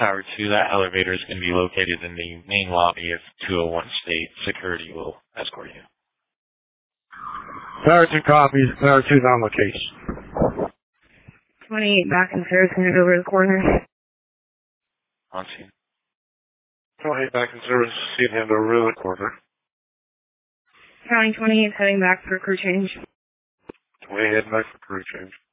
Tower 2, that elevator is going to be located in the main lobby of 201 State. Security will escort you. Tower 2 copies. Tower 2's on location. 28 back and stairs, headed over to the corner. On scene. 28 back in service, seat hand over to the corner. County 28 heading back for crew change. 28 heading back for crew change.